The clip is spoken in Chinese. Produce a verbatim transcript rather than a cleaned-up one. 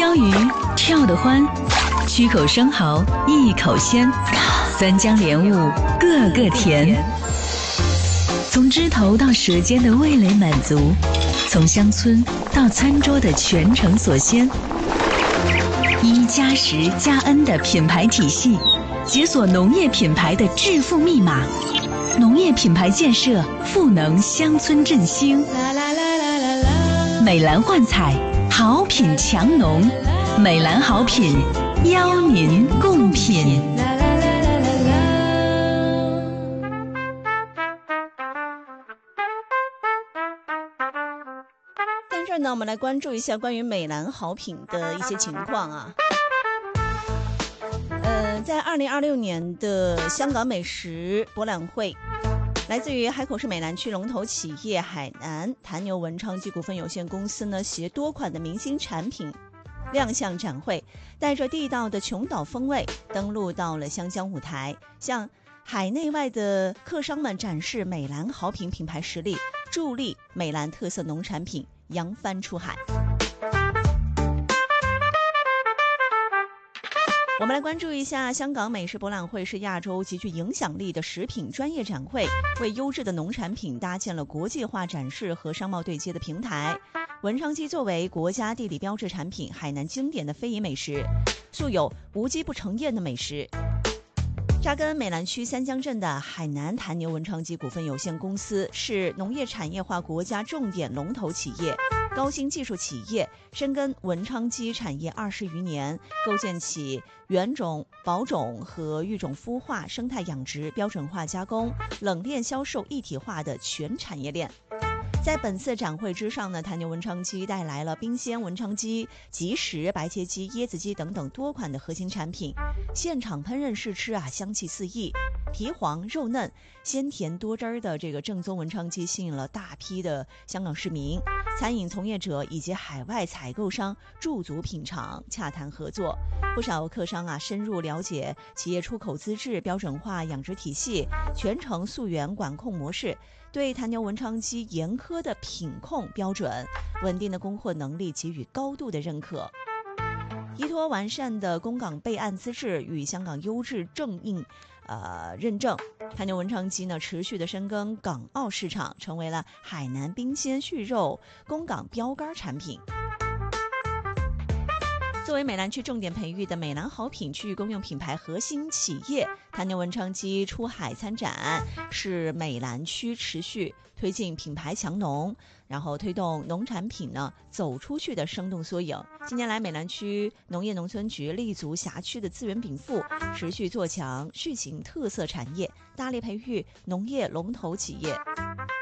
江鱼跳得欢，曲口生蚝一口鲜，三江莲雾个个甜。从枝头到舌尖的味蕾满足，从乡村到餐桌的全程所鲜。一加十加 N 的品牌体系，解锁农业品牌的致富密码。农业品牌建设，赋能乡村振兴。美兰焕彩，好品强农，美兰好品，邀您共品。 在这儿呢，我们来关注一下关于美兰好品的一些情况啊。呃，在二零二六年的香港美食博览会，来自于海口市美兰区龙头企业海南坛牛文昌鸡股份有限公司呢，携多款的明星产品亮相展会，带着地道的琼岛风味登陆到了湘江舞台，向海内外的客商们展示美兰好品品牌实力，助力美兰特色农产品扬帆出海。我们来关注一下，香港美食博览会是亚洲极具影响力的食品专业展会，为优质的农产品搭建了国际化展示和商贸对接的平台。文昌鸡作为国家地理标志产品，海南经典的非遗美食，素有无鸡不成宴的美食。扎根美兰区三江镇的海南坛牛文昌鸡股份有限公司是农业产业化国家重点龙头企业，高新技术企业，深耕文昌鸡产业二十余年，构建起原种、保种和育种孵化、生态养殖、标准化加工、冷链销售一体化的全产业链。在本次展会之上呢，坛牛文昌鸡带来了冰鲜文昌鸡、即食白切鸡、椰子鸡等等多款的核心产品，现场烹饪试吃啊，香气四溢，皮黄肉嫩、鲜甜多汁儿的这个正宗文昌鸡吸引了大批的香港市民、餐饮从业者以及海外采购商驻足品尝、洽谈合作。不少客商啊，深入了解企业出口资质、标准化养殖体系、全程溯源管控模式，对坛牛文昌鸡严苛的品控标准、稳定的供货能力给予高度的认可。依托完善的供港备案资质与香港优质正印呃认证，坛牛文昌鸡呢持续的深耕港澳市场，成为了海南冰鲜畜肉供港标杆产品。作为美兰区重点培育的美兰好品区域公用品牌核心企业，坛牛文昌鸡出海参展是美兰区持续推进品牌强农，然后推动农产品呢走出去的生动缩影。近年来，美兰区农业农村局立足辖区的资源禀赋，持续做强畜禽特色产业，大力培育农业龙头企业。